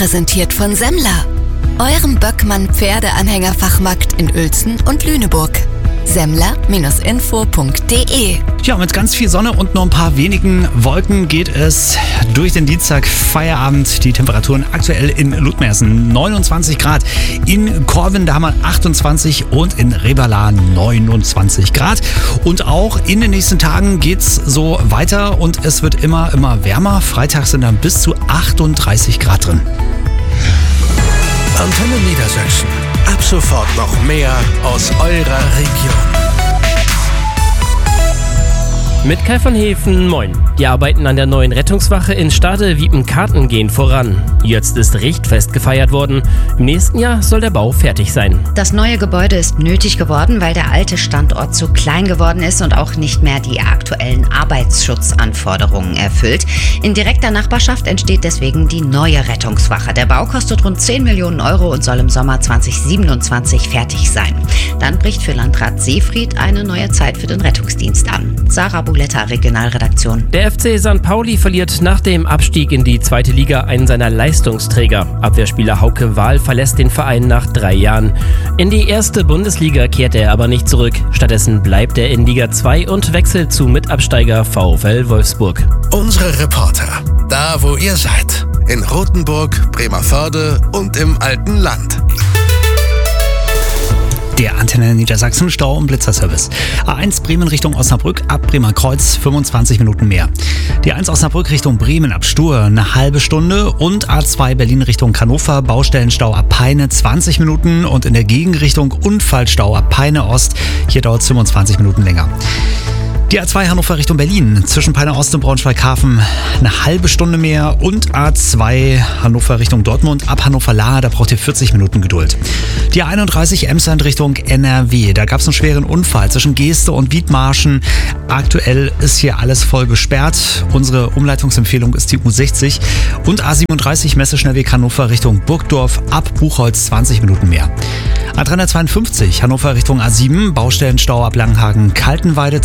präsentiert von Semmler, eurem Böckmann-Pferdeanhängerfachmarkt in Uelzen und Lüneburg. Semmler-info.de. Ja, mit ganz viel Sonne und nur ein paar wenigen Wolken geht es durch den Dienstag Feierabend. Die Temperaturen aktuell in Ludmersen 29 Grad, in Corvin da haben wir 28 und in Rebala 29 Grad. Und auch in den nächsten Tagen geht's so weiter und es wird immer wärmer. Freitag sind dann bis zu 38 Grad drin. Antenne Niedersachsen. Ab sofort noch mehr aus eurer Region. Mit Kai von Hefen, moin. Die Arbeiten an der neuen Rettungswache in Stade-Wiepen-Karten gehen voran. Jetzt ist Richtfest gefeiert worden. Im nächsten Jahr soll der Bau fertig sein. Das neue Gebäude ist nötig geworden, weil der alte Standort zu klein geworden ist und auch nicht mehr die aktuellen Arbeitsschutzanforderungen erfüllt. In direkter Nachbarschaft entsteht deswegen die neue Rettungswache. Der Bau kostet rund 10 Millionen Euro und soll im Sommer 2027 fertig sein. Dann bricht für Landrat Seefried eine neue Zeit für den Rettungsdienst an. Sarah Buletta, Regionalredaktion. Der FC St. Pauli verliert nach dem Abstieg in die zweite Liga einen seiner Leistungsträger. Abwehrspieler Hauke Wahl verlässt den Verein nach 3 Jahren. In die erste Bundesliga kehrt er aber nicht zurück. Stattdessen bleibt er in Liga 2 und wechselt zu Mitabsteiger VfL Wolfsburg. Unsere Reporter, da wo ihr seid. In Rothenburg, Bremervörde und im alten Land. Der Antenne Niedersachsen Stau- und Blitzerservice. A1 Bremen Richtung Osnabrück ab Bremer Kreuz 25 Minuten mehr. Die A1 Osnabrück Richtung Bremen ab Stur eine halbe Stunde und A2 Berlin Richtung Hannover Baustellenstau ab Peine 20 Minuten und in der Gegenrichtung Unfallstau ab Peine Ost. Hier dauert es 25 Minuten länger. Die A2 Hannover Richtung Berlin zwischen Peine Ost und Braunschweig-Hafen eine halbe Stunde mehr und A2 Hannover Richtung Dortmund ab Hannover-Lahr, da braucht ihr 40 Minuten Geduld. Die A31 Emsland Richtung NRW, da gab es einen schweren Unfall zwischen Geeste und Wiedmarschen. Aktuell ist hier alles voll gesperrt. Unsere Umleitungsempfehlung ist die U60 und A37 Messeschnellweg Hannover Richtung Burgdorf ab Buchholz 20 Minuten mehr. A352 Hannover Richtung A7 Baustellenstau ab Langenhagen-Kaltenweide